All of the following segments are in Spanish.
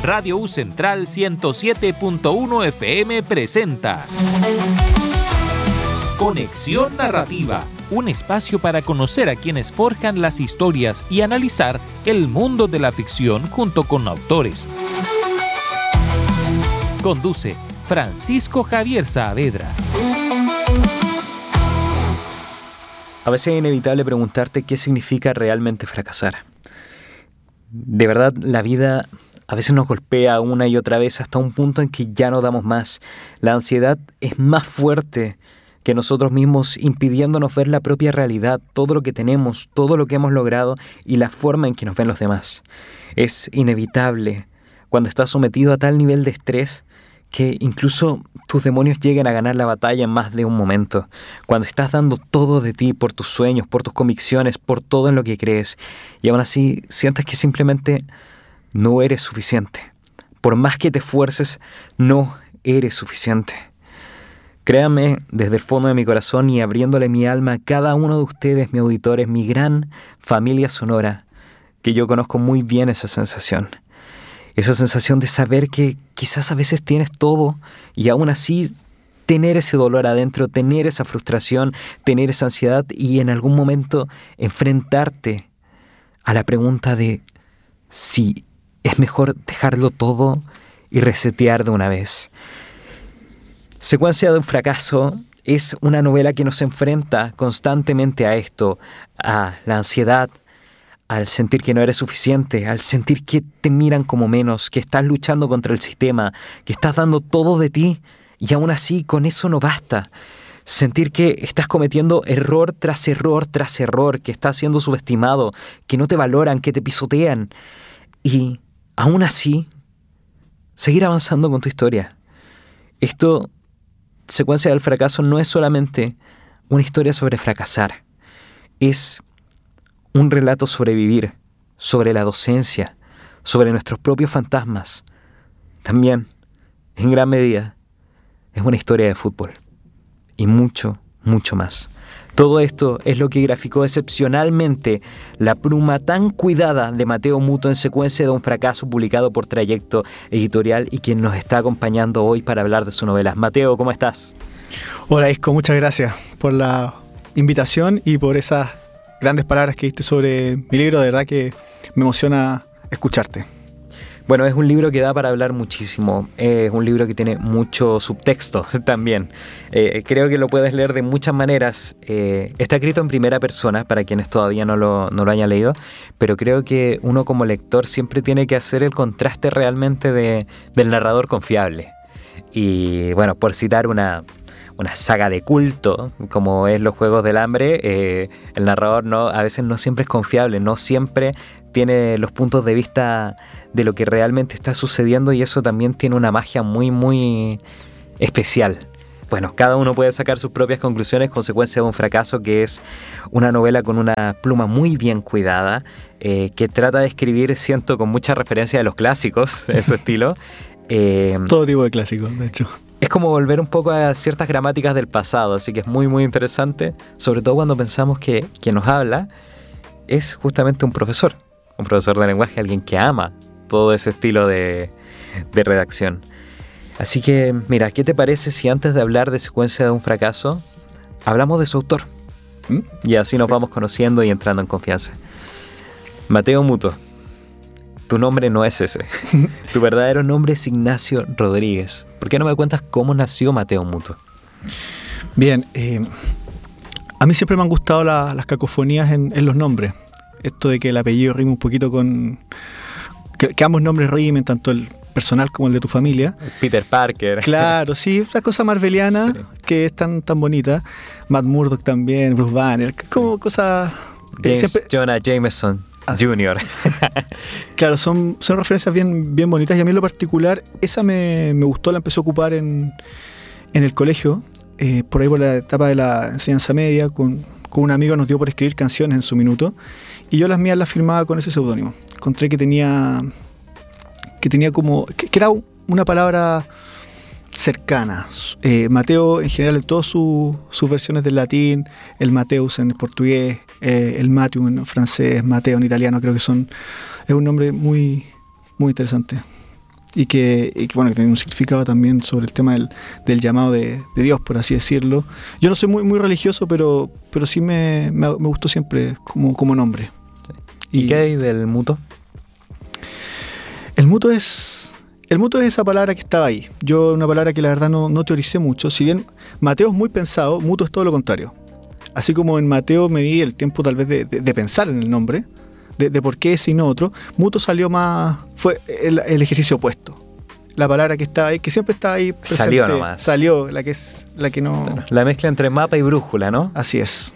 Radio U Central 107.1 FM presenta Conexión Narrativa, un espacio para conocer a quienes forjan las historias y analizar el mundo de la ficción junto con autores. Conduce Francisco Javier Saavedra. A veces es inevitable preguntarte qué significa realmente fracasar. De verdad, la vida a veces nos golpea una y otra vez hasta un punto en que ya no damos más. La ansiedad es más fuerte que nosotros mismos, impidiéndonos ver la propia realidad, todo lo que tenemos, todo lo que hemos logrado y la forma en que nos ven los demás. Es inevitable cuando estás sometido a tal nivel de estrés que incluso tus demonios lleguen a ganar la batalla en más de un momento. Cuando estás dando todo de ti por tus sueños, por tus convicciones, por todo en lo que crees, y aún así sientes que simplemente no eres suficiente. Por más que te esfuerces, no eres suficiente. Créanme, desde el fondo de mi corazón y abriéndole mi alma a cada uno de ustedes, mis auditores, mi gran familia sonora, que yo conozco muy bien esa sensación. Esa sensación de saber que quizás a veces tienes todo y aún así tener ese dolor adentro, tener esa frustración, tener esa ansiedad y en algún momento enfrentarte a la pregunta de si es mejor dejarlo todo y resetear de una vez. Secuencia de un fracaso es una novela que nos enfrenta constantemente a esto, a la ansiedad, al sentir que no eres suficiente, al sentir que te miran como menos, que estás luchando contra el sistema, que estás dando todo de ti y aún así con eso no basta. Sentir que estás cometiendo error tras error tras error, que estás siendo subestimado, que no te valoran, que te pisotean y aún así seguir avanzando con tu historia. Esto, Secuencia del fracaso, no es solamente una historia sobre fracasar, es un relato sobre vivir, sobre la docencia, sobre nuestros propios fantasmas. También, en gran medida, es una historia de fútbol. Y mucho, mucho más. Todo esto es lo que graficó excepcionalmente la pluma tan cuidada de Mateo Muto en Secuencia de un fracaso, publicado por Trayecto Editorial y quien nos está acompañando hoy para hablar de su novela. Mateo, ¿cómo estás? Hola Isco, muchas gracias por la invitación y por esas grandes palabras que diste sobre mi libro. De verdad que me emociona escucharte. Bueno, es un libro que da para hablar muchísimo. Es un libro que tiene mucho subtexto también. Creo que lo puedes leer de muchas maneras. Está escrito en primera persona para quienes todavía no lo hayan leído, pero creo que uno como lector siempre tiene que hacer el contraste realmente del narrador confiable. Y bueno, por citar una saga de culto como es Los Juegos del Hambre, el narrador a veces no siempre es confiable, no siempre tiene los puntos de vista de lo que realmente está sucediendo y eso también tiene una magia muy muy especial. Bueno, cada uno puede sacar sus propias conclusiones. Consecuencia de un fracaso, que es una novela con una pluma muy bien cuidada, que trata de escribir, siento, con mucha referencia de los clásicos en su estilo. Todo tipo de clásicos, de hecho. Es como volver un poco a ciertas gramáticas del pasado, así que es muy muy interesante, sobre todo cuando pensamos que quien nos habla es justamente un profesor de lenguaje, alguien que ama todo ese estilo de redacción. Así que, mira, ¿qué te parece si antes de hablar de Secuencia de un fracaso, hablamos de su autor? Y así nos vamos conociendo y entrando en confianza. Mateo Muto. Tu nombre no es ese. Tu verdadero nombre es Ignacio Rodríguez. ¿Por qué no me cuentas cómo nació Mateo Muto? Bien, a mí siempre me han gustado las cacofonías en los nombres. Esto de que el apellido rime un poquito con... Que ambos nombres rimen, tanto el personal como el de tu familia. Peter Parker. Claro, sí, esa cosa marveliana, sí, que es tan bonita. Matt Murdock también, Bruce Banner, como cosas... Jonah Jameson Jr. Claro, son referencias bien bonitas y a mí en lo particular esa me gustó, la empecé a ocupar en el colegio, por ahí por la etapa de la enseñanza media, con un amigo nos dio por escribir canciones en su minuto y yo las mías las firmaba con ese seudónimo. Encontré que tenía como, que era una palabra cercana. Mateo en general en todas sus versiones del latín, el Mateus en portugués, el Matthew en francés, Mateo en italiano, creo que es un nombre muy, muy interesante. bueno, que tiene un significado también sobre el tema del llamado de Dios, por así decirlo. Yo no soy muy religioso, pero sí me gustó siempre como nombre. ¿Y qué hay del muto? El muto es esa palabra que estaba ahí. Yo, una palabra que la verdad no teoricé mucho. Si bien Mateo es muy pensado, muto es todo lo contrario. Así como en Mateo me di el tiempo tal vez de pensar en el nombre, de por qué ese y no otro, muto salió más, fue el ejercicio opuesto. La palabra que estaba ahí, que siempre estaba ahí presente, salió nomás. Salió, la que no... La mezcla entre mapa y brújula, ¿no? Así es.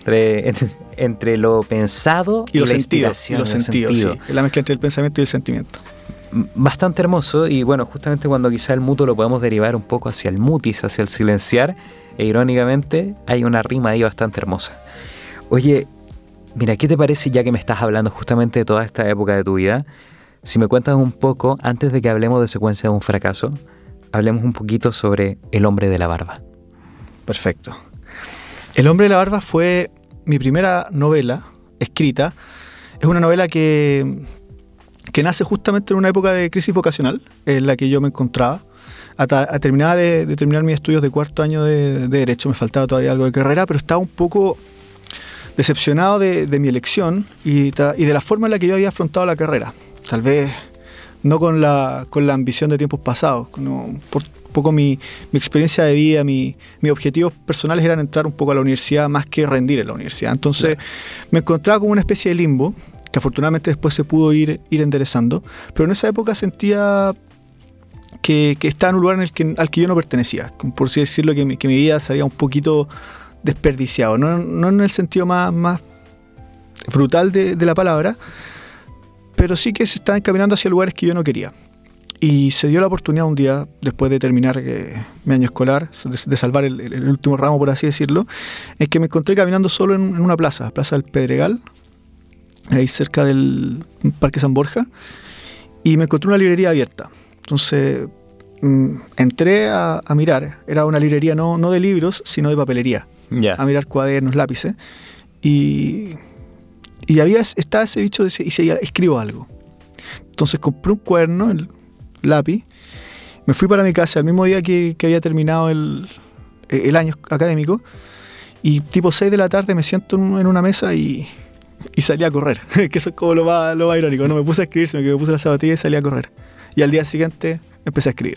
Entre lo pensado y lo la sentido, inspiración. y lo sentido, sí. La mezcla entre el pensamiento y el sentimiento. Bastante hermoso, y bueno, justamente cuando quizá el muto lo podemos derivar un poco hacia el mutis, hacia el silenciar, e irónicamente hay una rima ahí bastante hermosa. Oye, mira, ¿qué te parece, ya que me estás hablando justamente de toda esta época de tu vida? Si me cuentas un poco, antes de que hablemos de Secuencia de un fracaso, hablemos un poquito sobre El hombre de la barba. Perfecto. El hombre de la barba fue mi primera novela escrita. Es una novela que nace justamente en una época de crisis vocacional en la que yo me encontraba. Terminaba de terminar mis estudios de cuarto año de Derecho, me faltaba todavía algo de carrera, pero estaba un poco decepcionado de mi elección y de la forma en la que yo había afrontado la carrera. Tal vez no con la ambición de tiempos pasados. Por poco mi experiencia de vida, mis objetivos personales eran entrar un poco a la universidad más que rendir en la universidad. Entonces me encontraba como una especie de limbo, que afortunadamente después se pudo ir enderezando, pero en esa época sentía que estaba en un lugar al que yo no pertenecía, por así decirlo, que mi vida se había un poquito desperdiciado, no en el sentido más brutal de la palabra, pero sí que se estaba encaminando hacia lugares que yo no quería. Y se dio la oportunidad un día, después de terminar mi año escolar, de salvar el último ramo, por así decirlo, en que me encontré caminando solo en una plaza del Pedregal, ahí cerca del Parque San Borja, y me encontré una librería abierta. Entonces entré a mirar. Era una librería no de libros, sino de papelería. Yeah. A mirar cuadernos, lápices. Y estaba ese bicho y decía, escribo algo. Entonces compré un cuaderno, el lápiz, me fui para mi casa el mismo día que había terminado el año académico, y tipo 6 de la tarde me siento en una mesa y salí a correr. Que eso es como lo más irónico. No me puse a escribir, sino que me puse la zapatilla y salí a correr. Y al día siguiente empecé a escribir.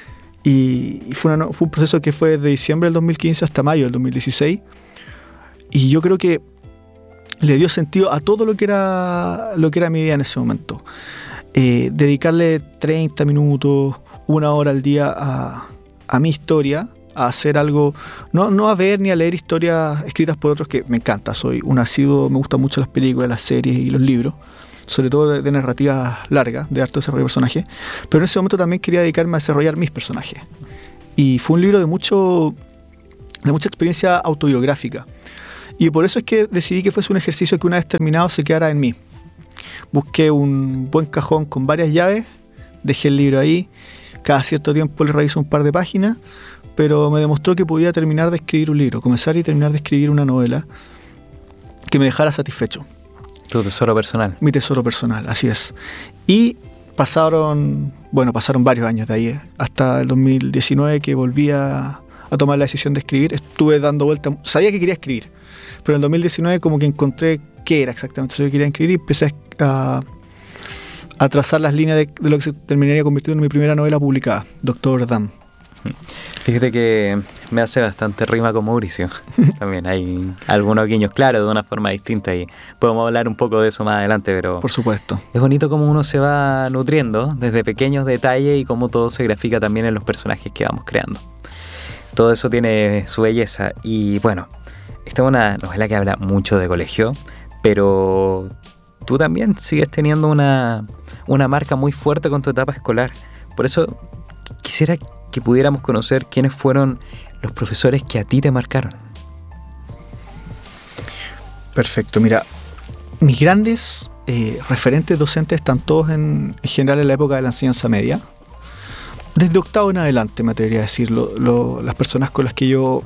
Y fue un proceso que fue de diciembre del 2015 hasta mayo del 2016. Y yo creo que le dio sentido a todo lo que era mi vida en ese momento. Dedicarle 30 minutos, 1 hora al día a mi historia, a hacer algo, no a ver ni a leer historias escritas por otros, que me encanta. Soy un asiduo, me gustan mucho las películas, las series y los libros, sobre todo de narrativas largas, de harto desarrollo de personajes. Pero en ese momento también quería dedicarme a desarrollar mis personajes. Y fue un libro de mucha experiencia autobiográfica. Y por eso es que decidí que fuese un ejercicio que una vez terminado se quedara en mí. Busqué un buen cajón con varias llaves, dejé el libro ahí, cada cierto tiempo le reviso un par de páginas, pero me demostró que podía terminar de escribir un libro, comenzar y terminar de escribir una novela que me dejara satisfecho. Tu tesoro personal. Mi tesoro personal, así es. Y pasaron varios años de ahí, hasta el 2019 que volví a tomar la decisión de escribir. Estuve dando vueltas, sabía que quería escribir, pero en el 2019 como que encontré qué era exactamente eso que quería escribir y empecé a trazar las líneas de lo que se terminaría convirtiendo en mi primera novela publicada, Doctor Dam. Fíjate que me hace bastante rima con Mauricio. También hay algunos guiños, claro, de una forma distinta, y podemos hablar un poco de eso más adelante, pero por supuesto. Es bonito cómo uno se va nutriendo desde pequeños detalles y cómo todo se grafica también en los personajes que vamos creando. Todo eso tiene su belleza. Y bueno, esta es una novela que habla mucho de colegio, pero tú también sigues teniendo una marca muy fuerte con tu etapa escolar. Por eso quisiera que pudiéramos conocer quiénes fueron los profesores que a ti te marcaron. Perfecto, mira, mis grandes referentes docentes están todos en general en la época de la enseñanza media. Desde octavo en adelante, me atrevería a decirlo, las personas con las que yo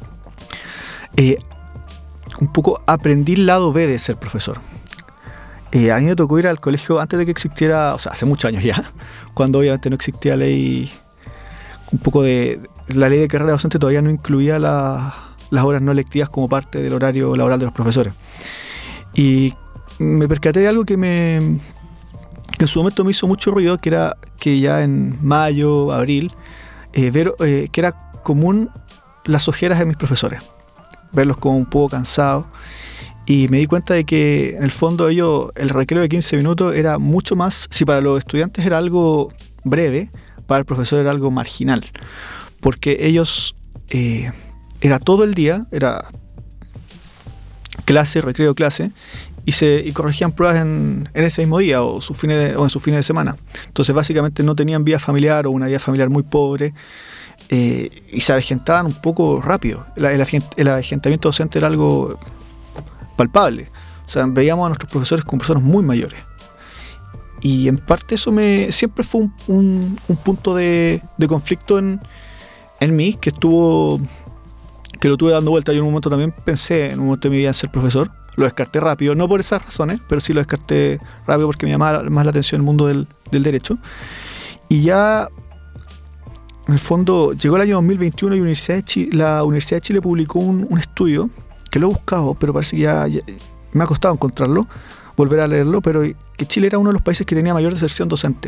un poco aprendí el lado B de ser profesor. A mí me tocó ir al colegio antes de que existiera, o sea, hace muchos años ya, cuando obviamente no existía ley, un poco de... La ley de carrera docente todavía no incluía las horas no lectivas como parte del horario laboral de los profesores. Y me percaté de algo que en su momento me hizo mucho ruido, que era que ya en mayo, abril, ver que era común las ojeras de mis profesores, verlos como un poco cansados. Y me di cuenta de que en el fondo el recreo de 15 minutos era mucho más, si para los estudiantes era algo breve, para el profesor era algo marginal, porque ellos era todo el día, era clase, recreo, clase, y corregían pruebas en ese mismo día o en sus fines de semana. Entonces básicamente no tenían vida familiar o una vida familiar muy pobre, y se avejentaban un poco rápido. El avejentamiento docente era algo palpable. O sea, veíamos a nuestros profesores como personas muy mayores. Y en parte eso siempre fue un punto de conflicto en mí, que lo tuve dando vuelta. Yo en un momento también pensé, en un momento de mi vida, en ser profesor. Lo descarté rápido, no por esas razones, pero sí lo descarté rápido porque me llamaba más la atención el mundo del derecho. Y ya, en el fondo, llegó el año 2021 y la Universidad de Chile publicó un estudio que lo he buscado, pero parece que ya me ha costado encontrarlo, volver a leerlo, pero que Chile era uno de los países que tenía mayor deserción docente.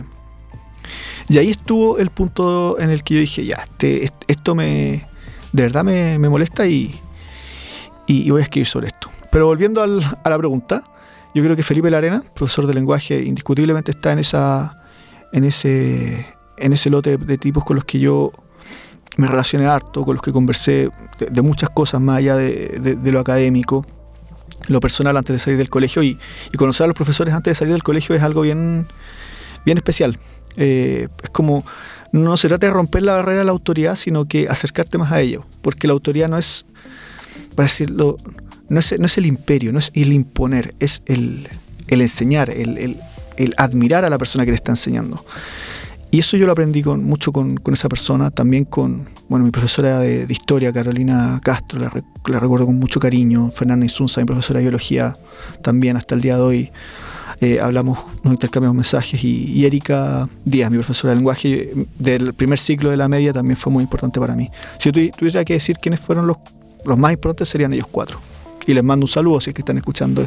Y ahí estuvo el punto en el que yo dije, ya, esto de verdad me molesta y voy a escribir sobre esto. Pero volviendo a la pregunta, yo creo que Felipe Larena, profesor de lenguaje, indiscutiblemente está en ese lote de tipos con los que yo me relacioné harto, con los que conversé de muchas cosas más allá de lo académico, lo personal antes de salir del colegio, y conocer a los profesores antes de salir del colegio es algo bien, bien especial. Es como, no se trata de romper la barrera de la autoridad, sino que acercarte más a ello, porque la autoridad no es, para decirlo, no es el imperio, no es el imponer, es el enseñar, el admirar a la persona que te está enseñando. Y eso yo lo aprendí mucho con esa persona, también con mi profesora de historia, Carolina Castro, la recuerdo con mucho cariño, Fernanda Insunza, mi profesora de biología, también hasta el día de hoy nos intercambiamos mensajes, y Erika Díaz, mi profesora de lenguaje del primer ciclo de la media, también fue muy importante para mí. Si yo tuviera que decir quiénes fueron los más importantes, serían ellos 4. Y les mando un saludo si es que están escuchando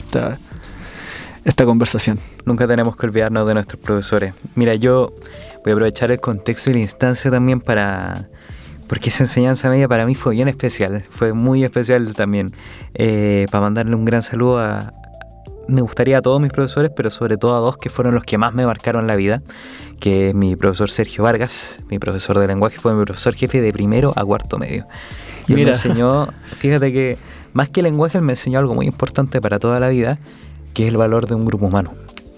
esta conversación. Nunca tenemos que olvidarnos de nuestros profesores. Mira, yo voy a aprovechar el contexto y la instancia también porque esa enseñanza media para mí fue bien especial, fue muy especial también, para mandarle un gran saludo me gustaría a todos mis profesores, pero sobre todo a 2 que fueron los que más me marcaron la vida, que es mi profesor Sergio Vargas, mi profesor de lenguaje, fue mi profesor jefe de primero a cuarto medio. Y él me enseñó, fíjate que más que lenguaje, él me enseñó algo muy importante para toda la vida, que es el valor de un grupo humano.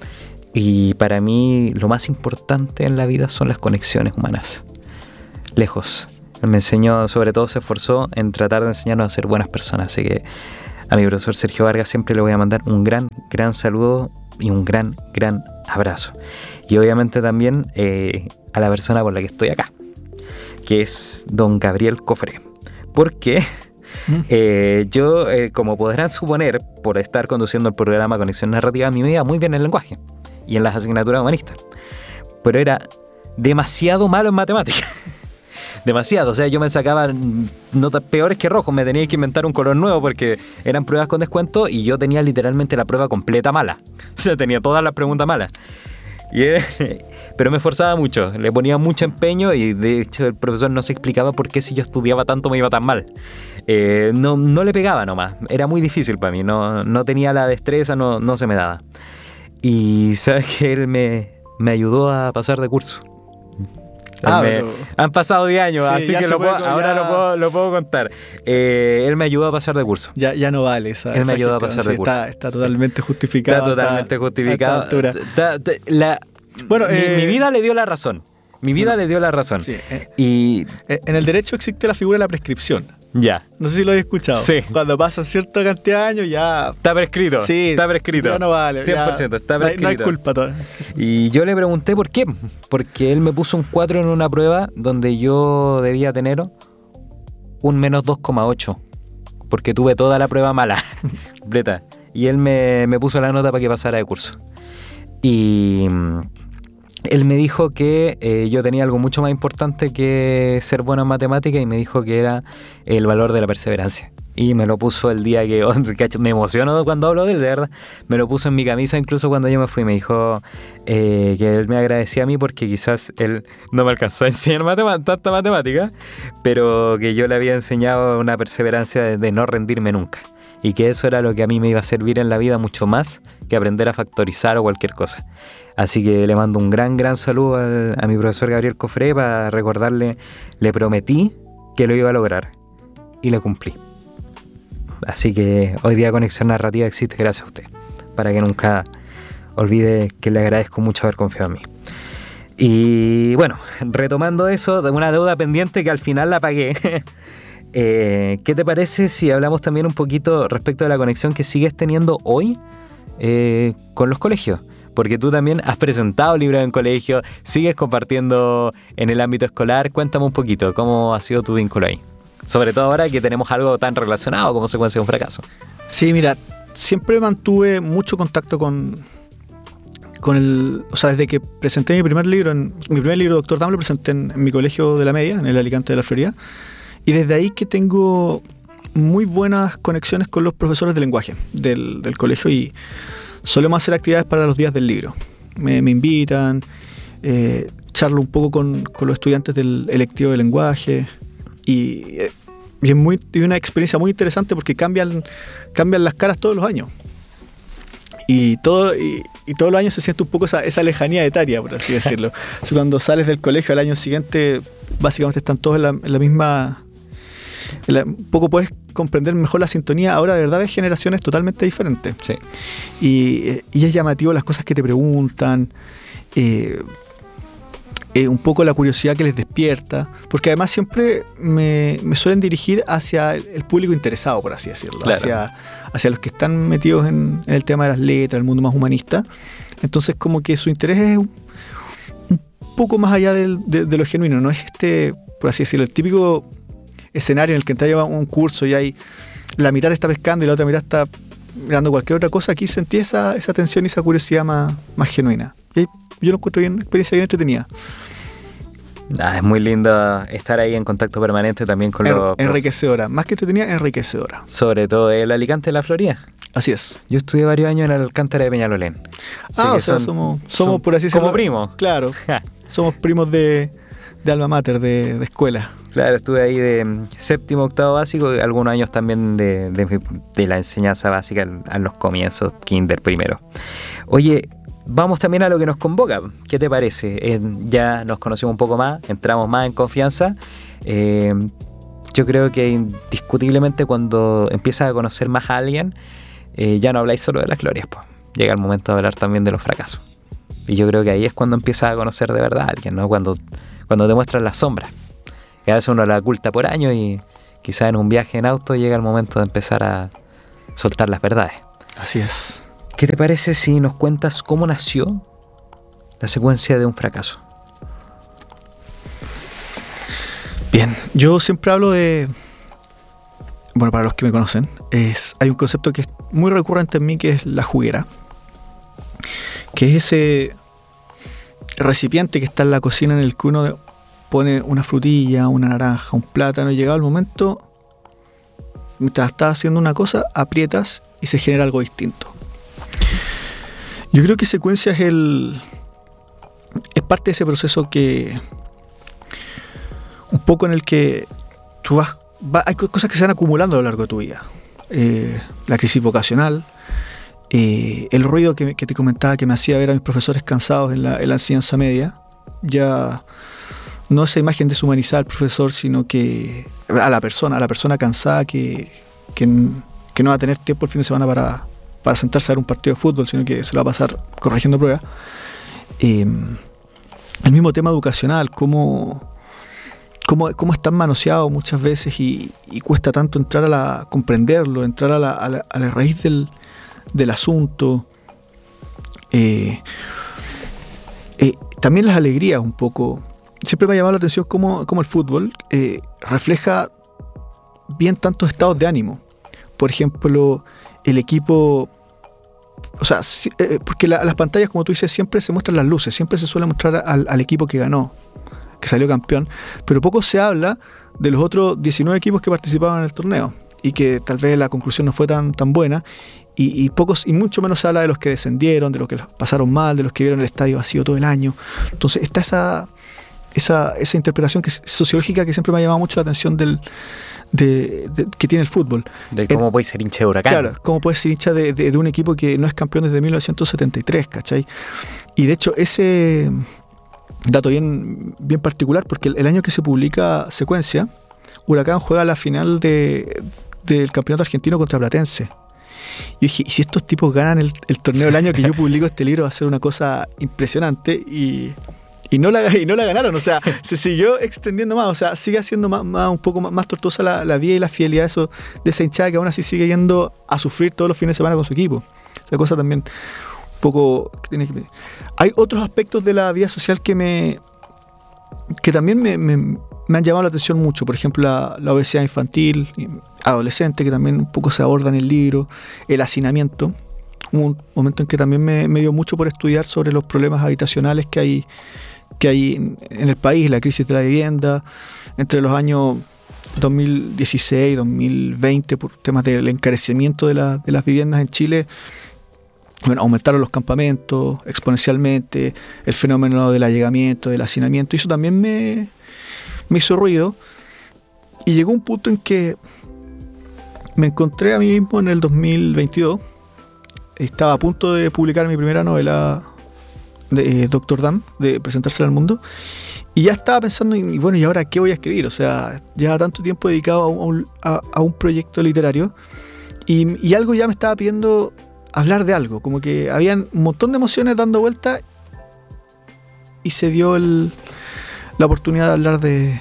Y para mí lo más importante en la vida son las conexiones humanas. Lejos. Él me enseñó, sobre todo se esforzó en tratar de enseñarnos a ser buenas personas. Así que a mi profesor Sergio Vargas siempre le voy a mandar un gran, gran saludo y un gran, gran abrazo. Y obviamente también a la persona por la que estoy acá, que es don Gabriel Cofré. Porque yo, como podrán suponer, por estar conduciendo el programa Conexión Narrativa, a mí me iba muy bien en el lenguaje y en las asignaturas humanistas, pero era demasiado malo en matemáticas. Demasiado, o sea, yo me sacaba notas peores que rojos, me tenía que inventar un color nuevo porque eran pruebas con descuento y yo tenía literalmente la prueba completa mala. O sea, tenía todas las preguntas malas. Pero me esforzaba mucho, le ponía mucho empeño, y de hecho el profesor no se explicaba por qué si yo estudiaba tanto me iba tan mal. No le pegaba nomás, era muy difícil para mí, no tenía la destreza, no se me daba. Y sabes que él me ayudó a pasar de curso. Han pasado 10 años, sí, así que ahora lo puedo contar. Él me ayudó a pasar de curso. Ya no vale esa. Él me ayudó a pasar de curso. Está totalmente justificado. Está totalmente justificado. Bueno, mi vida le dio la razón. Le dio la razón. Sí, y en el derecho existe la figura de la prescripción. Ya. No sé si lo has escuchado. Sí. Cuando pasan cierta cantidad de años ya... Está prescrito. Sí. Está prescrito. Ya no vale. 100%, ya, está prescrito. No hay culpa todavía. Y yo le pregunté por qué. Porque él me puso un 4 en una prueba donde yo debía tener un menos 2,8. Porque tuve toda la prueba mala. Completa. Y él me puso la nota para que pasara de curso. Y él me dijo que yo tenía algo mucho más importante que ser bueno en matemáticas, y me dijo que era el valor de la perseverancia. Y me lo puso el día que me emociono cuando hablo de él, de verdad. Me lo puso en mi camisa incluso cuando yo me fui. Me dijo que él me agradecía a mí porque quizás él no me alcanzó a enseñar tanta matemática, pero que yo le había enseñado una perseverancia de no rendirme nunca. Y que eso era lo que a mí me iba a servir en la vida mucho más que aprender a factorizar o cualquier cosa. Así que le mando un gran saludo a mi profesor Gabriel Cofré para recordarle, le prometí que lo iba a lograr y le cumplí. Así que hoy día Conexión Narrativa existe gracias a usted, para que nunca olvide que le agradezco mucho haber confiado en mí. Y bueno, retomando eso, de una deuda pendiente que al final la pagué. ¿Qué te parece si hablamos también un poquito respecto de la conexión que sigues teniendo hoy con los colegios? Porque tú también has presentado libros en colegio, sigues compartiendo en el ámbito escolar. Cuéntame un poquito, ¿cómo ha sido tu vínculo ahí? Sobre todo ahora que tenemos algo tan relacionado como Secuencia de un fracaso. Sí, mira, siempre mantuve mucho contacto con el... O sea, desde que presenté mi primer libro, Doctor Dam, lo presenté en mi colegio de la media, en el Alicante de la Florida. Y desde ahí que tengo muy buenas conexiones con los profesores de lenguaje del colegio, y solemos hacer actividades para los días del libro. Me invitan, charlo un poco con los estudiantes del electivo de lenguaje, y es una experiencia muy interesante porque cambian las caras todos los años. Y todos los años se siente un poco esa lejanía etaria, por así decirlo. O sea, cuando sales del colegio al año siguiente, básicamente están todos en la misma... Un poco puedes comprender mejor la sintonía. Ahora de verdad ves generaciones totalmente diferentes. Sí. Y es llamativo las cosas que te preguntan, un poco la curiosidad que les despierta, porque además siempre me suelen dirigir hacia el público interesado, por así decirlo, claro. hacia los que están metidos en el tema de las letras, el mundo más humanista. Entonces como que su interés es un poco más allá de lo genuino, no es por así decirlo, el típico escenario en el que entras a un curso y hay la mitad está pescando y la otra mitad está mirando cualquier otra cosa. Aquí sentí esa tensión y esa curiosidad más genuina. Y yo lo encuentro una experiencia bien entretenida. Es muy lindo estar ahí en contacto permanente también con los... Enriquecedora, más que entretenida, enriquecedora. Sobre todo el Alicante de la Florida. Así es. Yo estudié varios años en el Alcántara de Peñalolén. O sea, somos por así decirlo. Como primos. Claro, somos primos de alma mater, de escuela. Claro, estuve ahí de séptimo, octavo básico, y algunos años también de la enseñanza básica en los comienzos, kinder primero. Oye, vamos también a lo que nos convoca. ¿Qué te parece? Ya nos conocimos un poco más, entramos más en confianza. Yo creo que indiscutiblemente cuando empiezas a conocer más a alguien, ya no habláis solo de las glorias, pues. Llega el momento de hablar también de los fracasos. Y yo creo que ahí es cuando empiezas a conocer de verdad a alguien, ¿no? Cuando te muestran las sombras. Y a veces uno la oculta por años y quizás en un viaje en auto llega el momento de empezar a soltar las verdades. Así es. ¿Qué te parece si nos cuentas cómo nació la secuencia de un fracaso? Bien, yo siempre hablo de... Bueno, para los que me conocen, hay un concepto que es muy recurrente en mí, que es la juguera. Que es ese recipiente que está en la cocina en el que uno pone una frutilla, una naranja, un plátano, y llegado el momento, mientras estás haciendo una cosa, aprietas y se genera algo distinto. Yo creo que secuencia es parte de ese proceso que un poco en el que tú hay cosas que se van acumulando a lo largo de tu vida. La crisis vocacional, el ruido que te comentaba que me hacía ver a mis profesores cansados en la enseñanza media, ya no esa imagen deshumanizada al profesor, sino que a la persona cansada que no va a tener tiempo el fin de semana para sentarse a ver un partido de fútbol, sino que se lo va a pasar corrigiendo pruebas. El mismo tema educacional, cómo están manoseados muchas veces y cuesta tanto entrar comprenderlo, entrar a la raíz del asunto. También las alegrías un poco. Siempre me ha llamado la atención cómo el fútbol refleja bien tantos estados de ánimo. Por ejemplo, el equipo O sea, porque las pantallas, como tú dices, siempre se muestran las luces, siempre se suele mostrar al equipo que ganó, que salió campeón, pero poco se habla de los otros 19 equipos que participaban en el torneo y que tal vez la conclusión no fue tan buena, y mucho menos se habla de los que descendieron, de los que pasaron mal, de los que vieron el estadio vacío todo el año. Entonces está esa interpretación sociológica que siempre me ha llamado mucho la atención que tiene el fútbol. De cómo puede ser hincha de Huracán. Claro, cómo puede ser hincha de un equipo que no es campeón desde 1973, ¿cachai? Y de hecho ese dato bien particular, porque el año que se publica Secuencia, Huracán juega la final del campeonato argentino contra Platense. Y dije, ¿y si estos tipos ganan el torneo del año que yo publico este libro? Va a ser una cosa impresionante, y no la ganaron. O sea, se siguió extendiendo más. O sea, sigue haciendo un poco más tortuosa la vida y la fidelidad de esa hinchada que aún así sigue yendo a sufrir todos los fines de semana con su equipo. Esa cosa también un poco que tiene que... Hay otros aspectos de la vida social que también me han llamado la atención mucho. Por ejemplo, la obesidad infantil, adolescente, que también un poco se aborda en el libro. El hacinamiento. Hubo un momento en que también me dio mucho por estudiar sobre los problemas habitacionales que hay en el país, la crisis de la vivienda, entre los años 2016 y 2020, por temas del encarecimiento de las viviendas en Chile. Bueno, aumentaron los campamentos exponencialmente, el fenómeno del allegamiento, del hacinamiento, y eso también me hizo ruido. Y llegó un punto en que me encontré a mí mismo en el 2022. Estaba a punto de publicar mi primera novela, de Doctor Dam, de presentársela al mundo, y ya estaba pensando, ¿y ahora qué voy a escribir? O sea, ya tanto tiempo dedicado a un proyecto literario, y algo ya me estaba pidiendo hablar de algo, como que habían un montón de emociones dando vuelta, y se dio la oportunidad de hablar de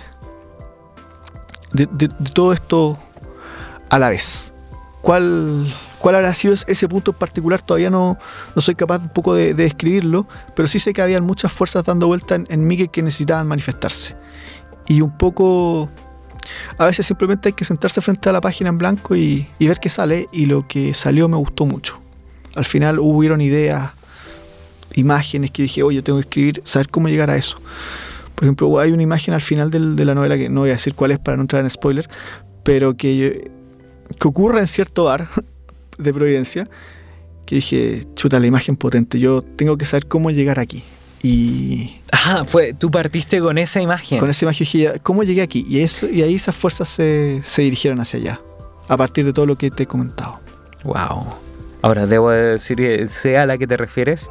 todo esto a la vez. ¿Cuál habrá sido ese punto en particular? Todavía no soy capaz un poco de describirlo, pero sí sé que había muchas fuerzas dando vuelta en mí que necesitaban manifestarse. Y un poco, a veces simplemente hay que sentarse frente a la página en blanco y ver qué sale, y lo que salió me gustó mucho. Al final hubieron ideas, imágenes que dije, oye, tengo que escribir, saber cómo llegar a eso. Por ejemplo, hay una imagen al final de la novela, que no voy a decir cuál es para no entrar en spoiler, pero que ocurre en cierto bar de Providencia, que dije, chuta, la imagen potente, yo tengo que saber cómo llegar aquí. Y tú partiste con esa imagen. Con esa imagen dije, ¿cómo llegué aquí? Y ahí esas fuerzas se dirigieron hacia allá, a partir de todo lo que te he comentado. Wow. Ahora, debo decir que sé a la que te refieres,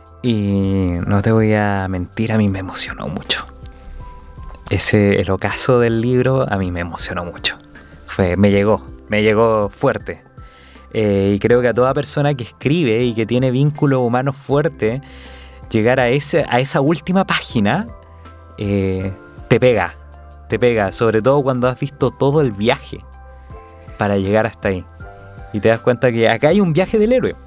y no te voy a mentir, a mí me emocionó mucho. El ocaso del libro a mí me emocionó mucho. Me llegó fuerte. Y creo que a toda persona que escribe y que tiene vínculos humanos fuertes, llegar a esa última página te pega, sobre todo cuando has visto todo el viaje para llegar hasta ahí. Y te das cuenta que acá hay un viaje del héroe.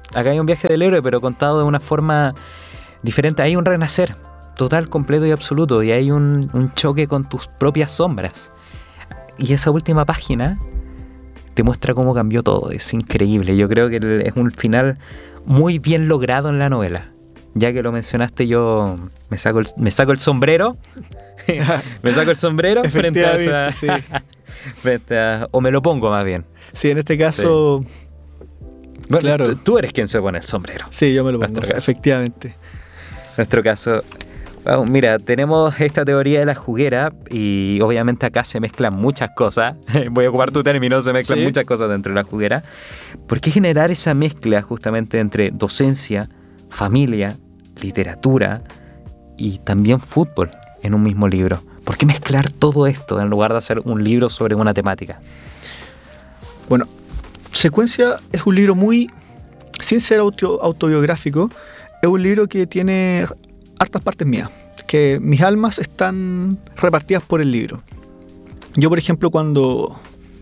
Pero contado de una forma diferente. Hay un renacer total, completo y absoluto. Y hay un choque con tus propias sombras. Y esa última página te muestra cómo cambió todo. Es increíble. Yo creo que es un final muy bien logrado en la novela. Ya que lo mencionaste, yo me saco el sombrero. Me saco el sombrero frente a esa... Sí. O me lo pongo más bien. Sí, en este caso... Sí. Bueno, claro. Tú eres quien se pone el sombrero. Sí, yo me lo pongo, efectivamente. En nuestro caso... Bueno, mira, tenemos esta teoría de la juguera, y obviamente acá se mezclan muchas cosas. Voy a ocupar tu término, se mezclan muchas cosas dentro de la juguera. ¿Por qué generar esa mezcla justamente entre docencia, familia, literatura y también fútbol en un mismo libro? ¿Por qué mezclar todo esto en lugar de hacer un libro sobre una temática? Bueno, Secuencia es un libro muy, sin ser autobiográfico, es un libro que tiene hartas partes mías, que mis almas están repartidas por el libro. Yo, por ejemplo, uno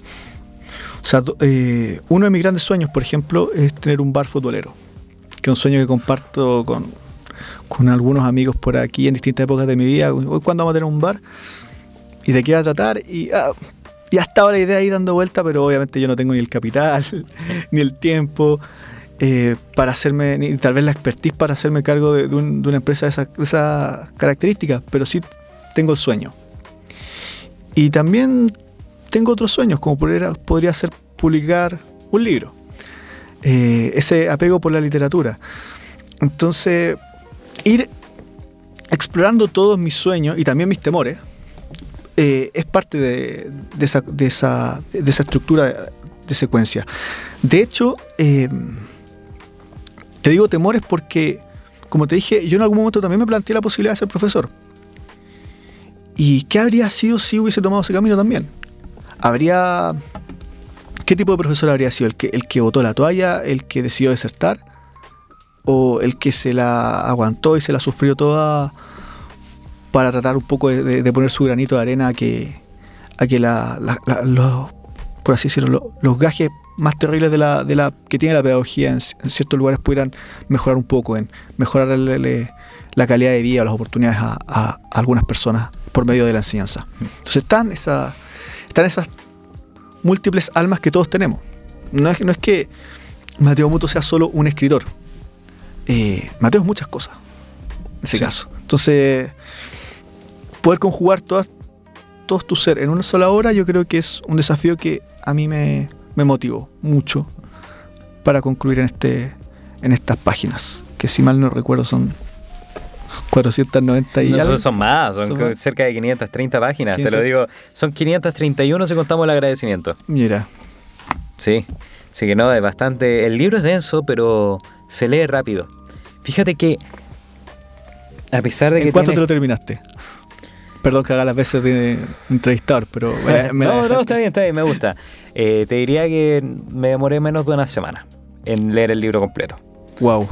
de mis grandes sueños, por ejemplo, es tener un bar futbolero, que es un sueño que comparto con algunos amigos por aquí en distintas épocas de mi vida. Hoy, ¿cuándo vamos a tener un bar? ¿Y de qué va a tratar? Y ya estaba la idea ahí dando vuelta, pero obviamente yo no tengo ni el capital, ni el tiempo. para hacerme, ni tal vez la expertise para hacerme cargo de una empresa de esas características, pero sí tengo el sueño. Y también tengo otros sueños, como podría ser publicar un libro. Ese apego por la literatura. Entonces, ir explorando todos mis sueños y también mis temores es parte de esa estructura de secuencia. De hecho, te digo temores porque, como te dije, yo en algún momento también me planteé la posibilidad de ser profesor. ¿Y qué habría sido si hubiese tomado ese camino también? ¿Qué tipo de profesor habría sido? ¿El que botó la toalla? ¿El que decidió desertar? ¿O el que se la aguantó y se la sufrió toda para tratar un poco de poner su granito de arena a que por así decirlo, los gajes más terribles de la que tiene la pedagogía en ciertos lugares pudieran mejorar un poco, en mejorar la calidad de vida o las oportunidades a algunas personas por medio de la enseñanza? Entonces están esas múltiples almas que todos tenemos. No es que Mateo Muto sea solo un escritor. Mateo es muchas cosas, en ese caso. Entonces, poder conjugar todos tu ser en una sola obra, yo creo que es un desafío que a mí me motivó mucho para concluir en estas páginas, que si mal no recuerdo son 490 y algo. No, son más, son cerca de 530 páginas, 500. Te lo digo, son 531 si contamos el agradecimiento. Mira. Sí, así que no, es bastante. El libro es denso, pero se lee rápido. Fíjate que, a pesar de que. ¿En cuánto te lo terminaste? Perdón que haga las veces de entrevistador, pero... No, está bien, me gusta. Te diría que me demoré menos de una semana en leer el libro completo. Wow.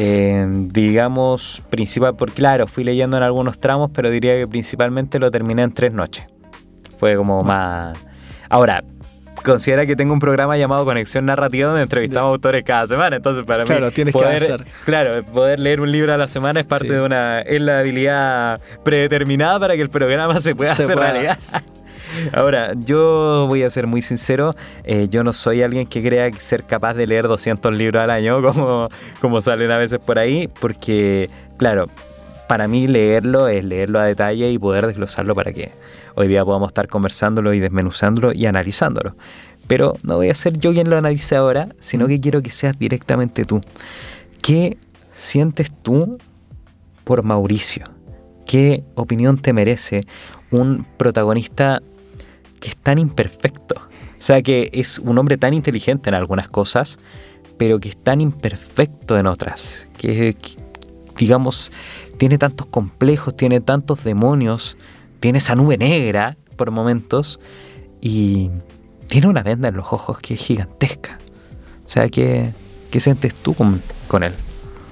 Digamos, porque claro, fui leyendo en algunos tramos, pero diría que principalmente lo terminé en 3 noches. Fue como más... Ahora, considera que tengo un programa llamado Conexión Narrativa donde entrevistamos autores cada semana, entonces para mí tienes que avanzar. Claro, poder leer un libro a la semana es parte de es la habilidad predeterminada para que el programa se pueda hacer realidad. Ahora, yo voy a ser muy sincero, yo no soy alguien que crea ser capaz de leer 200 libros al año como salen a veces por ahí, porque claro, para mí leerlo es leerlo a detalle y poder desglosarlo para que hoy día podamos estar conversándolo y desmenuzándolo y analizándolo. Pero no voy a ser yo quien lo analice ahora, sino que quiero que seas directamente tú. ¿Qué sientes tú por Mauricio? ¿Qué opinión te merece un protagonista que es tan imperfecto? O sea, que es un hombre tan inteligente en algunas cosas, pero que es tan imperfecto en otras. Que digamos, tiene tantos complejos, tiene tantos demonios, tiene esa nube negra por momentos y tiene una venda en los ojos que es gigantesca. O sea, ¿qué sientes tú con él?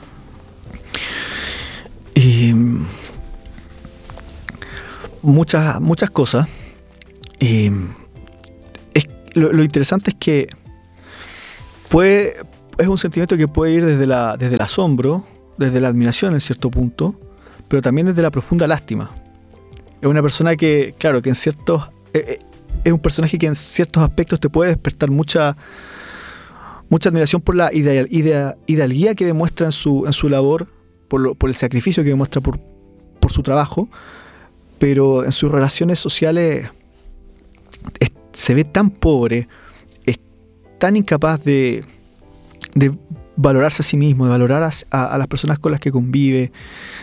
Muchas cosas. Lo interesante es que es un sentimiento que puede ir desde el asombro, desde la admiración en cierto punto, pero también desde la profunda lástima. Es una persona que, claro, que en ciertos... es un personaje que en ciertos aspectos te puede despertar mucha admiración por la idealía que demuestra en su labor, por el sacrificio que demuestra por su trabajo, pero en sus relaciones sociales se ve tan pobre, es tan incapaz de valorarse a sí mismo, de valorar a las personas con las que convive.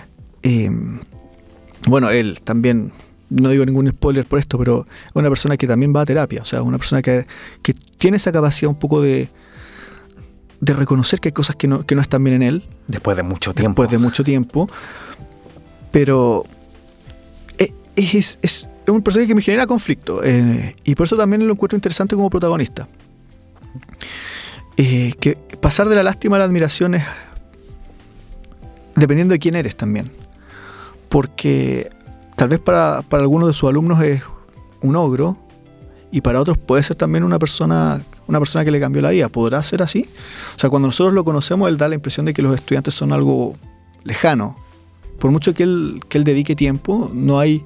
Bueno, él también, no digo ningún spoiler por esto, pero es una persona que también va a terapia, o sea, una persona que tiene esa capacidad un poco de reconocer que hay cosas que no están bien en él. Después de mucho tiempo. Pero es un personaje que me genera conflicto, y por eso también lo encuentro interesante como protagonista. Que pasar de la lástima a la admiración es dependiendo de quién eres también, porque tal vez para algunos de sus alumnos es un ogro y para otros puede ser también una persona que le cambió la vida. ¿Podrá ser así? O sea, cuando nosotros lo conocemos, él da la impresión de que los estudiantes son algo lejano. Por mucho que él dedique tiempo, no hay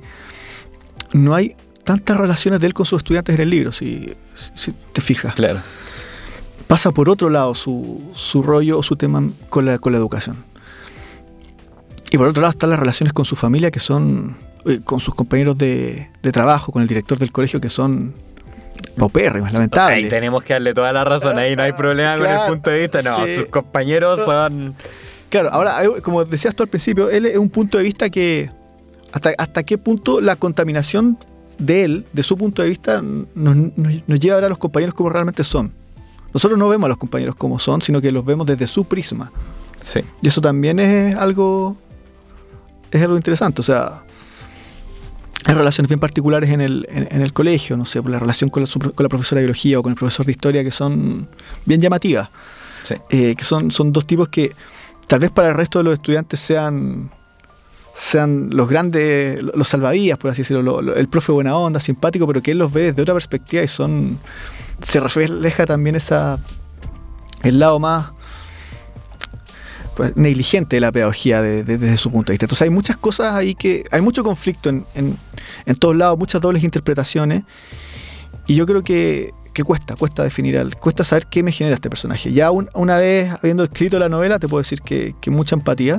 tantas relaciones de él con sus estudiantes en el libro, si te fijas. Claro. pasa por otro lado su rollo o su tema con la educación. Y por otro lado están las relaciones con su familia, que son con sus compañeros de trabajo, con el director del colegio, que son paupérrimas, lamentables. O sea, ahí tenemos que darle toda la razón, ahí no hay problema con el punto de vista. No, sí. Sus compañeros son... Claro, ahora, como decías tú al principio, él es un punto de vista que... ¿Hasta qué punto la contaminación de él, de su punto de vista, nos lleva a ver a los compañeros como realmente son? Nosotros no vemos a los compañeros como son, sino que los vemos desde su prisma. Sí. Y eso también es algo interesante. O sea, hay relaciones bien particulares en el colegio, no sé, por la relación con la profesora de biología o con el profesor de historia, que son bien llamativas. Sí. Que son dos tipos que tal vez para el resto de los estudiantes sean los grandes, los salvavidas, por así decirlo, el profe buena onda, simpático, pero que él los ve desde otra perspectiva y se refleja también el lado más negligente de la pedagogía desde su punto de vista. Entonces hay muchas cosas ahí hay mucho conflicto en todos lados, muchas dobles interpretaciones, y yo creo que cuesta definir, cuesta saber qué me genera este personaje. Ya una vez habiendo escrito la novela, te puedo decir que mucha empatía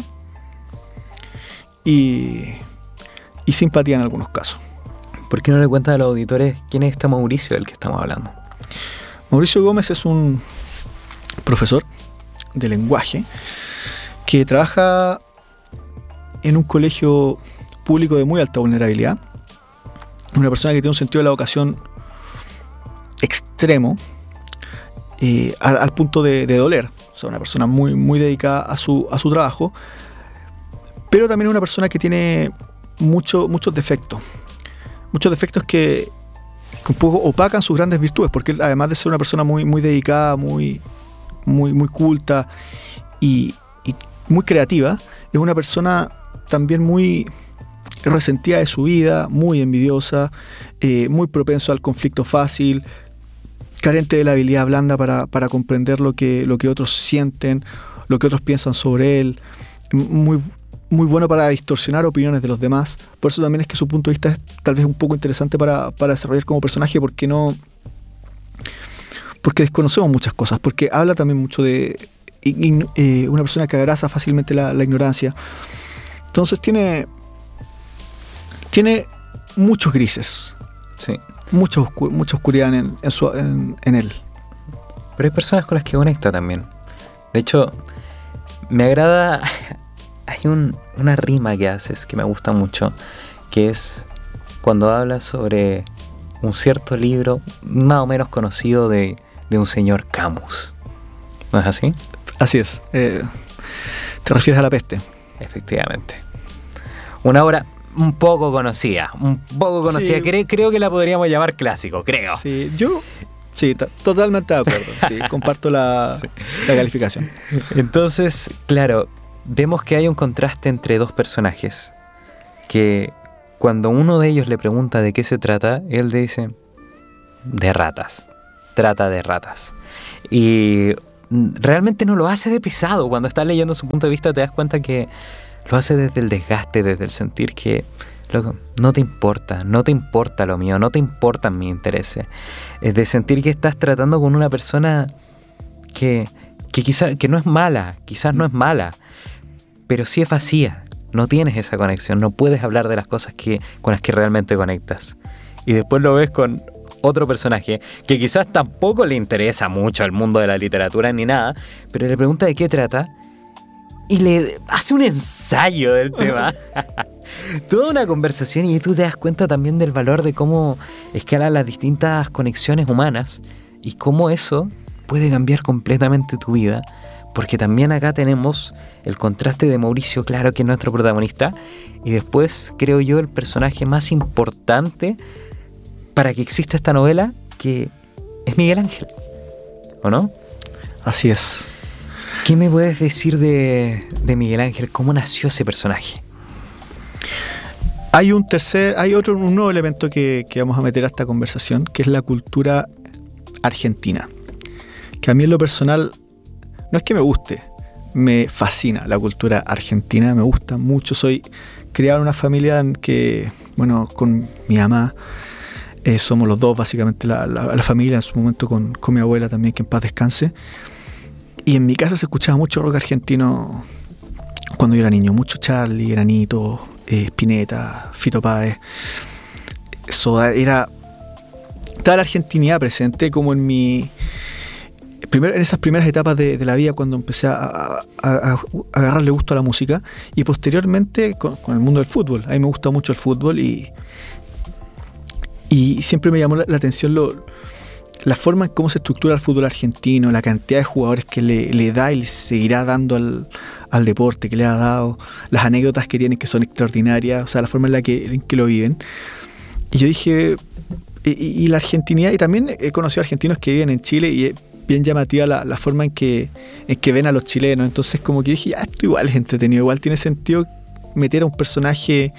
y simpatía en algunos casos. ¿Por qué no le cuentas a los auditores quién es este Mauricio del que estamos hablando? Mauricio Gómez es un profesor de lenguaje que trabaja en un colegio público de muy alta vulnerabilidad. Una persona que tiene un sentido de la vocación extremo, al punto de doler. O sea, una persona muy, muy dedicada a su trabajo, pero también una persona que tiene muchos defectos. Muchos defectos que un poco opacan sus grandes virtudes, porque él, además de ser una persona muy, muy dedicada, muy, muy, muy culta y muy creativa, es una persona también muy resentida de su vida, muy envidiosa, muy propenso al conflicto fácil, carente de la habilidad blanda para comprender lo que otros sienten, lo que otros piensan sobre él, muy, muy bueno para distorsionar opiniones de los demás. Por eso también es que su punto de vista es tal vez un poco interesante para desarrollar como personaje, porque desconocemos muchas cosas, porque habla también mucho de una persona que abraza fácilmente la ignorancia. Entonces tiene muchos grises. Sí. Mucha oscuridad en él. Pero hay personas con las que conecta también. De hecho, me agrada... Hay una rima que haces que me gusta mucho, que es cuando hablas sobre un cierto libro más o menos conocido de un señor Camus. ¿No es así? Así es. Te refieres a La Peste. Efectivamente. Una obra un poco conocida. Sí. Creo que la podríamos llamar clásico, creo. Sí, totalmente de acuerdo. Sí, comparto la calificación. Entonces, claro, vemos que hay un contraste entre dos personajes que cuando uno de ellos le pregunta de qué se trata, él le dice de ratas, trata de ratas, y realmente no lo hace de pesado. Cuando estás leyendo su punto de vista te das cuenta que lo hace desde el desgaste, desde el sentir que loco, no te importa lo mío, no te importan mis intereses, es de sentir que estás tratando con una persona que quizás no es mala, pero sí es vacía. No tienes esa conexión, no puedes hablar de las cosas con las que realmente conectas. Y después lo ves con otro personaje que quizás tampoco le interesa mucho el mundo de la literatura ni nada, pero le pregunta de qué trata y le hace un ensayo del tema. Toda una conversación, y tú te das cuenta también del valor de cómo escalan las distintas conexiones humanas y cómo eso puede cambiar completamente tu vida. Porque también acá tenemos el contraste de Mauricio, claro, que es nuestro protagonista, y después, creo yo, el personaje más importante para que exista esta novela, que es Miguel Ángel, ¿o no? Así es. ¿Qué me puedes decir de Miguel Ángel? ¿Cómo nació ese personaje? Hay un nuevo elemento que vamos a meter a esta conversación, que es la cultura argentina. Que a mí en lo personal... No es que me guste, me fascina la cultura argentina, me gusta mucho. Soy criado en una familia en que, bueno, con mi mamá, Somos los dos, básicamente, la familia, en su momento con mi abuela también, que en paz descanse. Y en mi casa se escuchaba mucho rock argentino cuando yo era niño. Mucho Charly, Granito, Spinetta, Fito Páez, Soda. Estaba la argentinidad presente como en esas primeras etapas de la vida, cuando empecé a agarrarle gusto a la música, y posteriormente con el mundo del fútbol. A mí me gusta mucho el fútbol y siempre me llamó la atención la forma en cómo se estructura el fútbol argentino, la cantidad de jugadores que le da y le seguirá dando al deporte, que le ha dado, las anécdotas que tienen, que son extraordinarias, o sea, la forma en que lo viven. Y yo dije, y la argentinidad, y también he conocido argentinos que viven en Chile, y es bien llamativa la forma en que ven a los chilenos. Entonces como que dije, esto igual es entretenido, igual tiene sentido meter a un personaje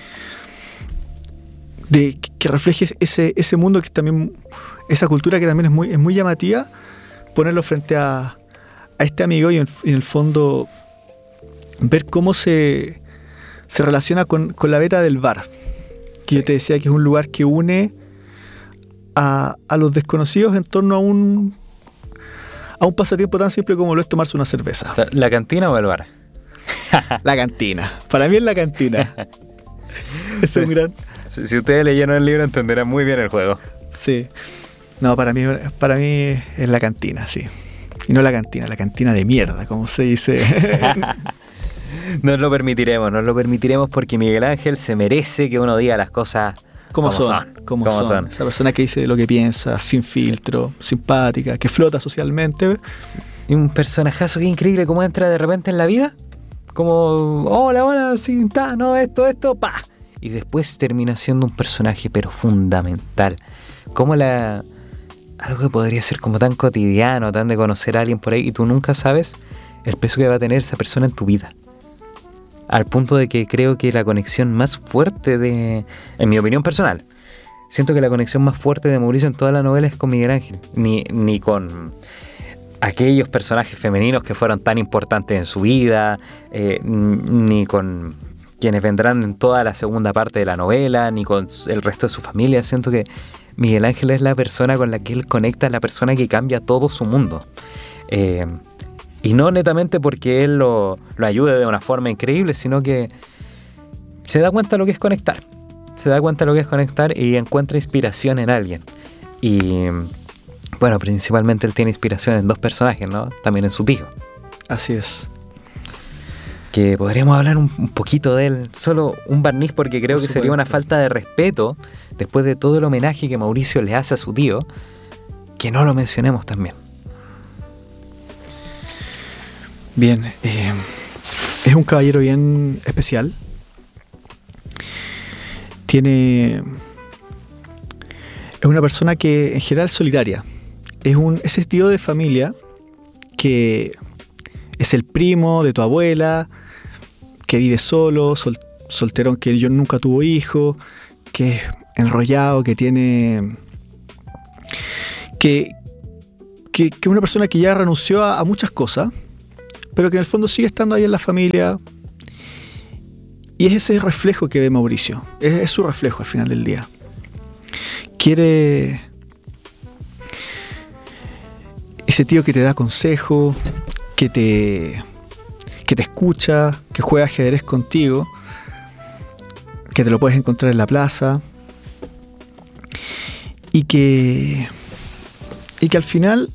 que refleje ese mundo, que también, esa cultura que también es muy llamativa, ponerlo frente a este amigo y en el fondo ver cómo se relaciona con la beta del bar, que sí. Yo te decía que es un lugar que une a los desconocidos en torno a un pasatiempo tan simple como lo es tomarse una cerveza. ¿La cantina o el bar? La cantina. Para mí es la cantina. Es un gran... Si ustedes leyeron el libro entenderán muy bien el juego. Sí. No, para mí es la cantina, sí. Y no la cantina de mierda, como se dice. Nos lo permitiremos porque Miguel Ángel se merece que uno diga las cosas como son. Esa persona que dice lo que piensa, sin filtro, simpática, que flota socialmente. Y un personajazo que es increíble cómo entra de repente en la vida. Como, hola, sí, no, esto, pa. Y después termina siendo un personaje pero fundamental. Como algo que podría ser como tan cotidiano, tan de conocer a alguien por ahí, y tú nunca sabes el peso que va a tener esa persona en tu vida. Al punto de que creo que la conexión más fuerte en mi opinión personal, siento que la conexión más fuerte de Mauricio en toda la novela es con Miguel Ángel, ni con aquellos personajes femeninos que fueron tan importantes en su vida, ni con quienes vendrán en toda la segunda parte de la novela, ni con el resto de su familia. Siento que Miguel Ángel es la persona con la que él conecta, la persona que cambia todo su mundo. Y no netamente porque él lo ayude de una forma increíble, sino que se da cuenta de lo que es conectar. Y encuentra inspiración en alguien. Y bueno, principalmente él tiene inspiración en dos personajes, ¿no? También en su tío. Así es. Que podríamos hablar un poquito de él, solo un barniz, porque creo que sería una falta de respeto, después de todo el homenaje que Mauricio le hace a su tío, que no lo mencionemos también. Bien, es un caballero bien especial. Es una persona que en general es solitaria. Es ese tío de familia que es el primo de tu abuela, que vive solo, solterón, que yo nunca tuvo hijo, que es enrollado, que tiene... que es una persona que ya renunció a muchas cosas, pero que en el fondo sigue estando ahí en la familia. Y es ese reflejo que ve Mauricio. Es su reflejo al final del día. Quiere ese tío que te da consejo, que te escucha, que juega ajedrez contigo, que te lo puedes encontrar en la plaza, y que al final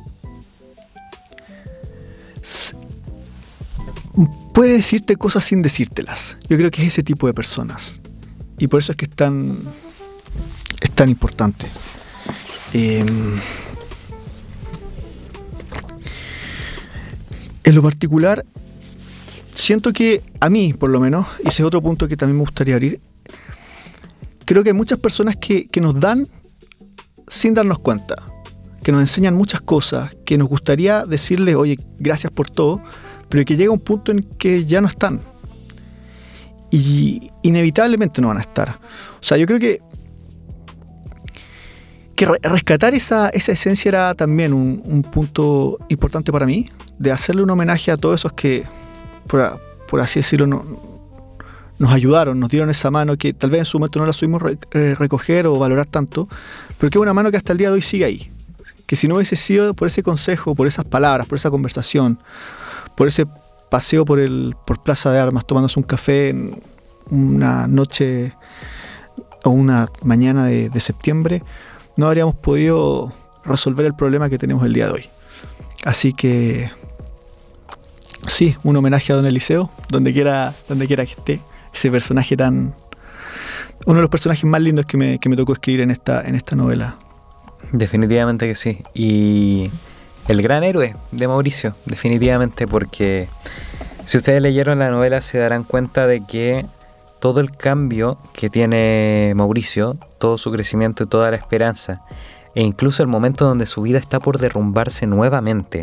puede decirte cosas sin decírtelas. Yo creo que es ese tipo de personas, y por eso es que es tan importante. En lo particular, siento que a mí, por lo menos, y ese es otro punto que también me gustaría abrir, creo que hay muchas personas que nos dan sin darnos cuenta, que nos enseñan muchas cosas, que nos gustaría decirles, oye, gracias por todo, pero que llega un punto en que ya no están. Y inevitablemente no van a estar. O sea, yo creo que rescatar esa esencia era también un punto importante para mí, de hacerle un homenaje a todos esos que, por así decirlo, nos ayudaron, nos dieron esa mano que tal vez en su momento no la supimos recoger o valorar tanto, pero que es una mano que hasta el día de hoy sigue ahí. Que si no hubiese sido por ese consejo, por esas palabras, por esa conversación, por ese paseo por Plaza de Armas, tomándose un café en una noche o una mañana de septiembre, no habríamos podido resolver el problema que tenemos el día de hoy. Así que sí, un homenaje a don Eliseo, donde quiera que esté. Ese personaje uno de los personajes más lindos que me tocó escribir en esta novela. Definitivamente que sí. Y el gran héroe de Mauricio, definitivamente, porque si ustedes leyeron la novela se darán cuenta de que todo el cambio que tiene Mauricio, todo su crecimiento y toda la esperanza, e incluso el momento donde su vida está por derrumbarse nuevamente,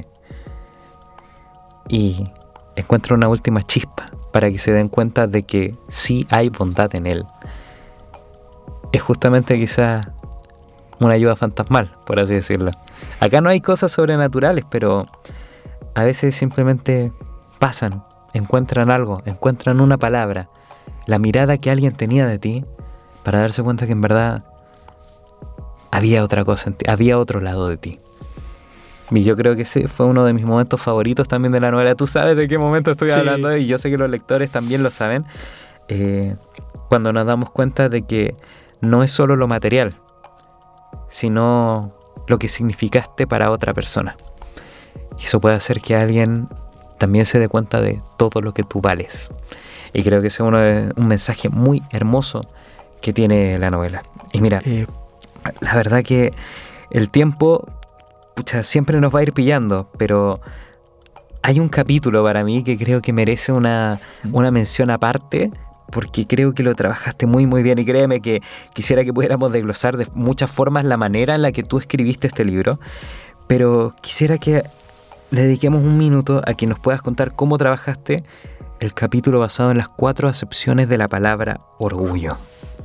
y encuentra una última chispa para que se den cuenta de que sí hay bondad en él, es justamente quizás una ayuda fantasmal, por así decirlo. Acá no hay cosas sobrenaturales, pero a veces simplemente pasan, encuentran algo, encuentran una palabra, la mirada que alguien tenía de ti, para darse cuenta que en verdad había otra cosa en ti, había otro lado de ti. Y yo creo que ese fue uno de mis momentos favoritos también de la novela. Tú sabes de qué momento estoy hablando, y yo sé que los lectores también lo saben. Cuando nos damos cuenta de que no es solo lo material, sino lo que significaste para otra persona. Y eso puede hacer que alguien también se dé cuenta de todo lo que tú vales. Y creo que ese es un mensaje muy hermoso que tiene la novela. Y mira, la verdad que el tiempo siempre nos va a ir pillando, pero hay un capítulo para mí que creo que merece una mención aparte, porque creo que lo trabajaste muy muy bien, y créeme que quisiera que pudiéramos desglosar de muchas formas la manera en la que tú escribiste este libro, pero quisiera que le dediquemos un minuto a que nos puedas contar cómo trabajaste el capítulo basado en las 4 acepciones de la palabra orgullo.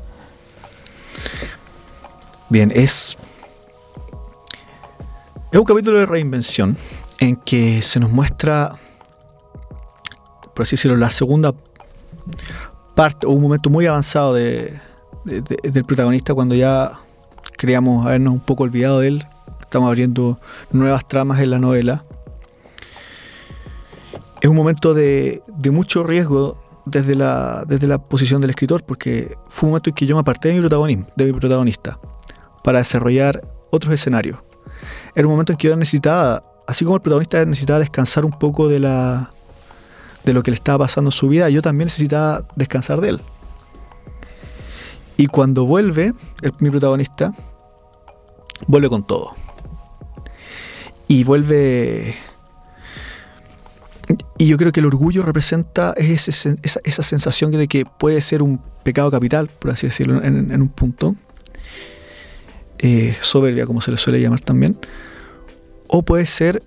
Bien, es un capítulo de reinvención en que se nos muestra, por así decirlo, la segunda parte o un momento muy avanzado del protagonista, cuando ya creíamos habernos un poco olvidado de él. Estamos abriendo nuevas tramas en la novela. Es un momento de mucho riesgo desde la posición del escritor, porque fue un momento en que yo me aparté de mi protagonista para desarrollar otros escenarios. Era un momento en que yo necesitaba, así como el protagonista necesitaba descansar un poco de lo que le estaba pasando en su vida, yo también necesitaba descansar de él. Y cuando vuelve, mi protagonista vuelve con todo. Y vuelve... Y yo creo que el orgullo representa esa sensación de que puede ser un pecado capital, por así decirlo, en un punto. Soberbia, como se le suele llamar también. O puede ser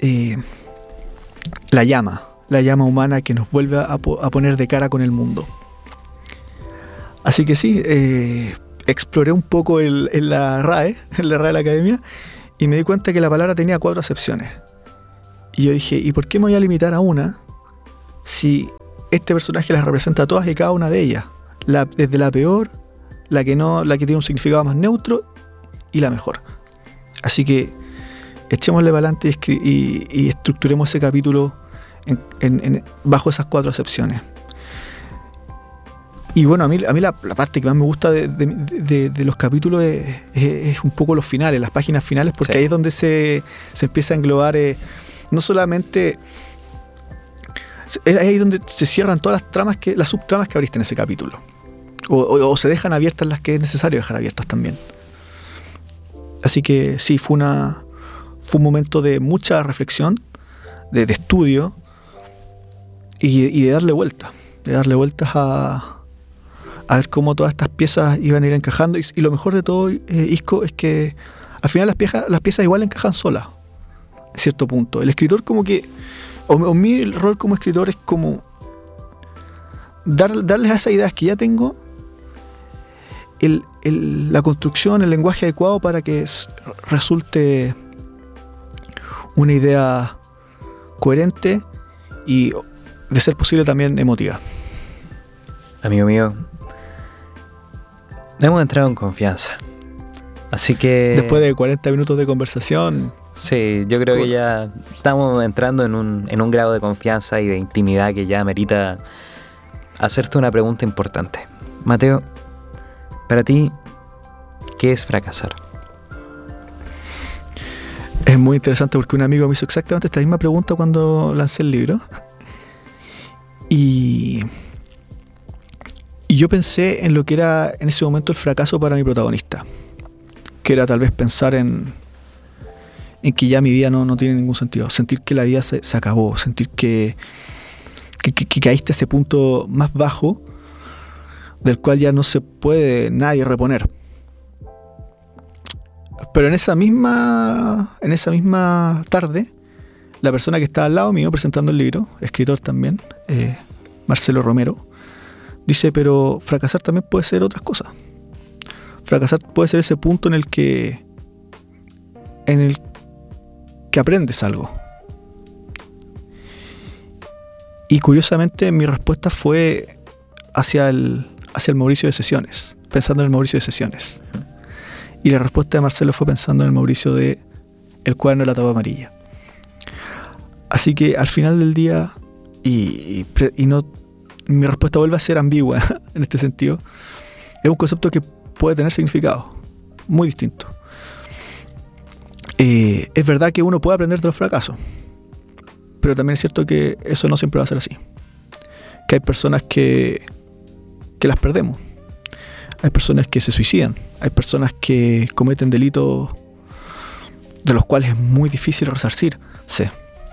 la llama humana que nos vuelve a poner de cara con el mundo. Así que sí, exploré un poco en la RAE de la Academia, y me di cuenta que la palabra tenía 4 acepciones. Y yo dije, ¿y por qué me voy a limitar a una si este personaje las representa a todas y cada una de ellas? Desde la peor, la que tiene un significado más neutro, y la mejor. Así que echémosle para adelante y estructuremos ese capítulo bajo esas 4 acepciones. Y bueno, a mí la parte que más me gusta de los capítulos es un poco los finales, las páginas finales, porque sí, ahí es donde se empieza a englobar, no solamente... Es ahí donde se cierran todas las subtramas que abriste en ese capítulo. O se dejan abiertas las que es necesario dejar abiertas también. Así que sí, fue un momento de mucha reflexión, de estudio, y de darle vueltas a ver cómo todas estas piezas iban a ir encajando. Y lo mejor de todo, Isco, es que al final las piezas igual encajan solas, a cierto punto. El escritor como que, o mi rol como escritor es como darles a esas ideas que ya tengo la construcción, el lenguaje adecuado para que resulte una idea coherente y, de ser posible, también emotiva. Amigo mío, hemos entrado en confianza. Así que... Después de 40 minutos de conversación... Sí, yo creo que ya estamos entrando en un grado de confianza y de intimidad que ya amerita hacerte una pregunta importante. Mateo, para ti, ¿qué es fracasar? Es muy interesante porque un amigo me hizo exactamente esta misma pregunta cuando lancé el libro. Y yo pensé en lo que era en ese momento el fracaso para mi protagonista, que era tal vez pensar en que ya mi vida no tiene ningún sentido, sentir que la vida se acabó, sentir que caíste a ese punto más bajo del cual ya no se puede nadie reponer. Pero en esa misma tarde, la persona que estaba al lado mío presentando el libro, escritor también, Marcelo Romero, dice, pero fracasar también puede ser otras cosas. Fracasar puede ser ese punto en el que aprendes algo. Y curiosamente mi respuesta fue hacia el Mauricio de Sesiones, pensando en el Mauricio de Sesiones. Y la respuesta de Marcelo fue pensando en el Mauricio de El cuaderno de la tapa amarilla. Así que al final del día, y no, mi respuesta vuelve a ser ambigua en este sentido, es un concepto que puede tener significado muy distinto. Es verdad que uno puede aprender de los fracasos, pero también es cierto que eso no siempre va a ser así. Que hay personas que las perdemos. Hay personas que se suicidan. Hay personas que cometen delitos de los cuales es muy difícil resarcirse.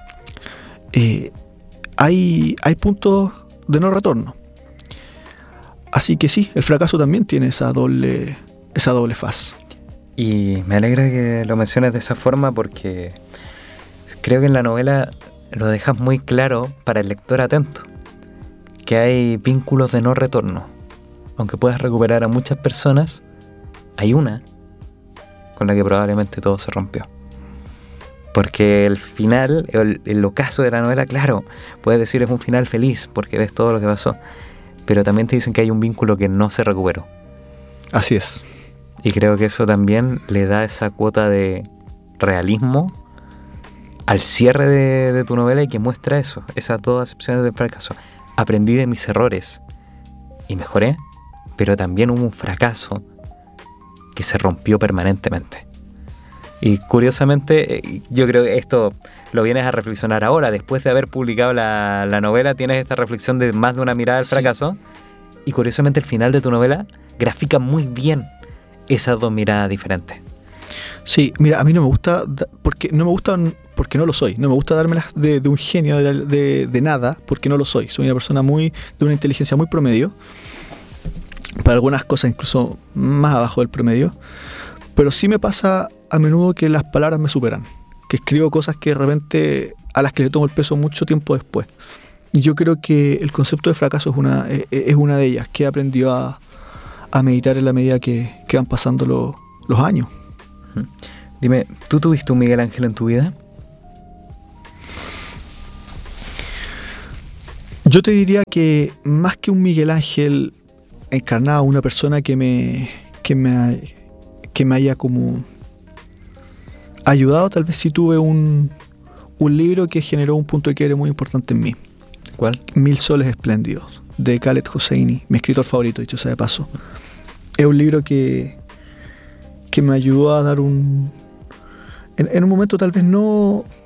Hay puntos de no retorno. Así que sí, el fracaso también tiene esa doble faz. Y me alegra que lo menciones de esa forma porque creo que en la novela lo dejas muy claro para el lector atento, que hay vínculos de no retorno. Aunque puedas recuperar a muchas personas, hay una con la que probablemente todo se rompió. Porque el final, el ocaso de la novela, claro, puedes decir es un final feliz porque ves todo lo que pasó, pero también te dicen que hay un vínculo que no se recuperó. Así es. Y creo que eso también le da esa cuota de realismo al cierre de tu novela y que muestra eso, esas dos acepciones del fracaso. Aprendí de mis errores y mejoré, pero también hubo un fracaso que se rompió permanentemente. Y curiosamente, yo creo que esto lo vienes a reflexionar ahora, después de haber publicado la novela, tienes esta reflexión de más de una mirada al fracaso. Sí. Y curiosamente el final de tu novela grafica muy bien esas dos miradas diferentes. Sí, mira, a mí no me gusta, porque no lo soy. No me gusta dármelas de un genio de nada, porque no lo soy. Soy una persona de una inteligencia muy promedio. Para algunas cosas incluso más abajo del promedio. Pero sí me pasa a menudo que las palabras me superan. Que escribo cosas que de repente a las que le tomo el peso mucho tiempo después. Y yo creo que el concepto de fracaso es una de ellas, que he aprendido a meditar en la medida que van pasando los años. Dime, ¿tú tuviste un Miguel Ángel en tu vida? Yo te diría que más que un Miguel Ángel encarnado, una persona que me haya como ayudado, tal vez sí tuve un libro que generó un punto de quiebre muy importante en mí. ¿Cuál? 1000 soles espléndidos, de Khaled Hosseini, mi escritor favorito, dicho sea de paso. Es un libro que me ayudó a dar en un momento tal vez no